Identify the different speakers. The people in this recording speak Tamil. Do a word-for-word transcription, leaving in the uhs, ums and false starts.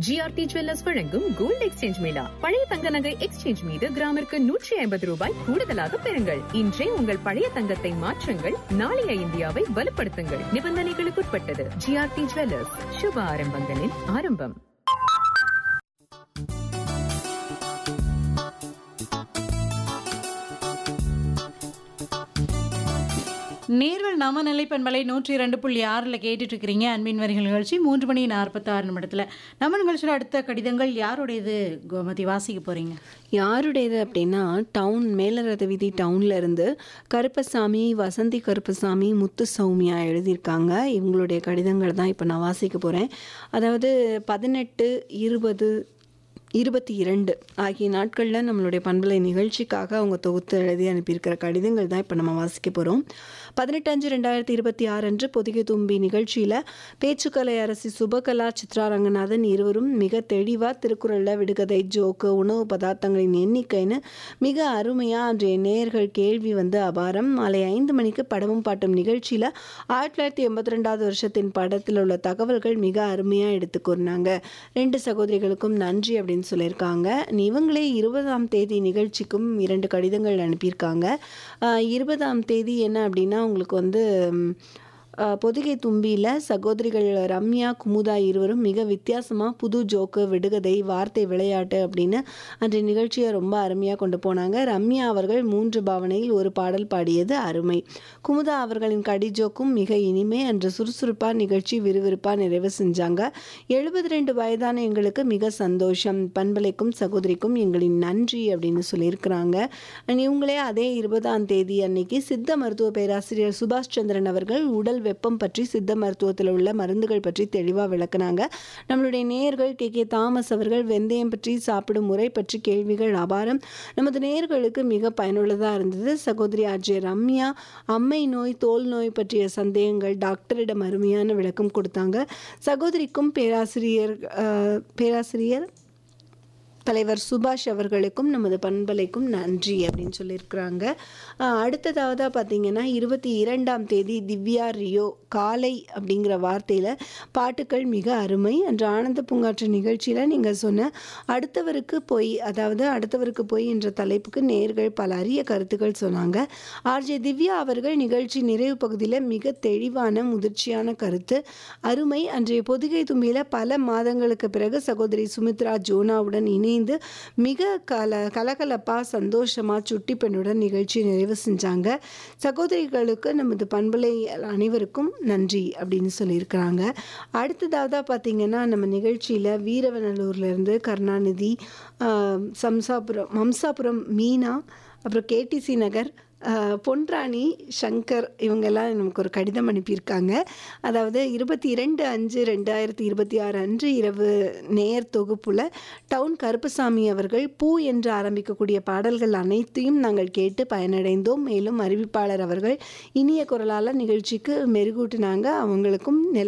Speaker 1: ஜிஆர்டி ஜுவல்லர்ஸ் வழங்கும் கோல்ட் எக்ஸ்சேஞ்ச் மேளா. பழைய தங்க நகை எக்ஸ்சேஞ்ச் மீது கிராமிற்கு நூற்றி ஐம்பது ரூபாய் கூடுதலாக பெறுங்கள். இன்றே உங்கள் பழைய தங்கத்தை மாற்றுங்கள், நாளைய இந்தியாவை வலுப்படுத்துங்கள். நிபந்தனைகளுக்குட்பட்டது. ஜிஆர்டி ஜுவல்லர்ஸ், சுப ஆரம்பங்களின் ஆரம்பம்.
Speaker 2: நேர்வல் நாம நிலைப்பண்பலை நூற்றி இரண்டு புள்ளி ஆறில் கேட்டுட்டு இருக்கிறீங்க. அன்பின் வரிகள் நிகழ்ச்சி மூன்று மணி நாற்பத்தாறு நிமிடத்தில் நம்ம நிகழ்ச்சியில் அடுத்த கடிதங்கள் யாருடையது கோமதி வாசிக்க போகிறீங்க?
Speaker 3: யாருடையது அப்படின்னா, டவுன் மேலரத வீதி டவுன்ல இருந்து கருப்பசாமி, வசந்தி கருப்பசாமி, முத்து சௌமியா எழுதியிருக்காங்க. இவங்களுடைய கடிதங்கள் தான் இப்போ நான் வாசிக்க போகிறேன். அதாவது பதினெட்டு இருபது இருபத்தி இரண்டு ஆகிய நாட்களில் நம்மளுடைய பண்பலை நிகழ்ச்சிக்காக அவங்க தொகுத்து எழுதி அனுப்பியிருக்கிற கடிதங்கள் தான் இப்போ நம்ம வாசிக்க போகிறோம். பதினெட்டு அஞ்சு ரெண்டாயிரத்தி இருபத்தி ஆறு அன்று பொதிகை தும்பி நிகழ்ச்சியில் பேச்சுக்கலை அரசி சுபகலா, சித்ரா ரங்கநாதன் இருவரும் மிக தெளிவாக திருக்குறளில் விடுகதை, ஜோக்கு, உணவு பதார்த்தங்களின் எண்ணிக்கைன்னு மிக அருமையாக அன்றைய நேயர்கள் கேள்வி வந்து அபாரம். மாலை ஐந்து மணிக்கு படமும் பாட்டும் நிகழ்ச்சியில் ஆயிரத்தி தொள்ளாயிரத்தி எண்பத்தி ரெண்டாவது வருஷத்தின் படத்தில் உள்ள தகவல்கள் மிக அருமையாக எடுத்து கூறினாங்க. ரெண்டு சகோதரிகளுக்கும் நன்றி அப்படின்னு சொல்லியிருக்காங்க. இவங்களே இருபதாம் தேதி நிகழ்ச்சிக்கும் இரண்டு கடிதங்கள் அனுப்பியிருக்காங்க. இருபதாம் தேதி என்ன அப்படின்னா, உங்களுக்கு வந்து பொதிகை தும்பியில் சகோதரிகள் ரம்யா, குமுதா இருவரும் மிக வித்தியாசமாக புது ஜோக்கு, விடுகதை, வார்த்தை விளையாட்டு அப்படின்னு அன்றைய நிகழ்ச்சியை ரொம்ப அருமையாக கொண்டு போனாங்க. ரம்யா அவர்கள் மூன்று பாவனையில் ஒரு பாடல் பாடியது அருமை. குமுதா அவர்களின் கடி ஜோக்கும் மிக இனிமே. அன்று சுறுசுறுப்பாக நிகழ்ச்சி விறுவிறுப்பாக நிறைவு செஞ்சாங்க. எழுபத்தி ரெண்டு வயதான எங்களுக்கு மிக சந்தோஷம். பண்பலைக்கும் சகோதரிக்கும் எங்களின் நன்றி அப்படின்னு சொல்லியிருக்கிறாங்க. இவங்களே அதே இருபதாம் தேதி அன்னைக்கு சித்த மருத்துவ பேராசிரியர் சுபாஷ் சந்திரன் அவர்கள் உடல் வெப்பம் பற்றி, சித்த மருத்துவத்தில் உள்ள மருந்துகள் பற்றி தெளிவாக விளக்குனாங்க. நம்மளுடைய நேயர்கள் கே கே தாமஸ் அவர்கள் வெந்தயம் பற்றி, சாப்பிடும் முறை பற்றி கேள்விகள் அபாரம். நமது நேயர்களுக்கு மிக பயனுள்ளதாக இருந்தது. சகோதரி ஆர்ஜே ரம்யா அம்மை நோய், தோல் நோய் பற்றிய சந்தேகங்கள் டாக்டரிடம் அருமையான விளக்கம் கொடுத்தாங்க. சகோதரிக்கும் பேராசிரியர் பேராசிரியர் தலைவர் சுபாஷ் அவர்களுக்கும் நமது பண்பலைக்கும் நன்றி அப்படின்னு சொல்லியிருக்கிறாங்க. அடுத்ததாவது பார்த்தீங்கன்னா, இருபத்தி இரண்டாம் தேதி திவ்யா ரியோ காலை அப்படிங்கிற வார்த்தையில் பாட்டுக்கள் மிக அருமை. அன்று ஆனந்த பூங்காற்று நிகழ்ச்சியில் நீங்கள் சொன்ன அடுத்தவருக்கு போய், அதாவது அடுத்தவருக்கு போய் என்ற தலைப்புக்கு நேர்கள் பல அரிய கருத்துக்கள் சொன்னாங்க. ஆர்ஜே திவ்யா அவர்கள் நிகழ்ச்சி நிறைவு பகுதியில் மிக தெளிவான முதிர்ச்சியான கருத்து அருமை. அன்றைய பொதிகை தும்பியில் பல மாதங்களுக்கு பிறகு சகோதரி சுமித்ரா ஜோனாவுடன் இணை மிக கல கலகலப்பா சந்தோஷமா சுட்டி பெண்ணுடன் நிகழ்ச்சி நிறைவு செஞ்சாங்க. சகோதரிகளுக்கு நமது பண்பலை அனைவருக்கும் நன்றி அப்படின்னு சொல்லியிருக்கிறாங்க. அடுத்ததாக பார்த்தீங்கன்னா, நம்ம நிகழ்ச்சியில் வீரவநல்லூர்லேருந்து கருணாநிதி, சம்சாபுரம் மம்சாபுரம் மீனா, அப்புறம் கேடிசி நகர் பொன்ராணி, சங்கர் இவங்கெல்லாம் நமக்கு ஒரு கடிதம் அனுப்பியிருக்காங்க. அதாவது இருபத்தி இரண்டு அஞ்சு ரெண்டாயிரத்தி இருபத்தி ஆறு அன்று இரவு நேர் தொகுப்புல டவுன் கருப்பசாமி அவர்கள் பூ என்று ஆரம்பிக்கக்கூடிய பாடல்கள் அனைத்தையும் நாங்கள் கேட்டு பயனடைந்தோம். மேலும் அறிவிப்பாளர் அவர்கள் இனிய குரலால் நிகழ்ச்சிக்கு மெருகூட்டினாங்க. அவங்களுக்கும் நெல்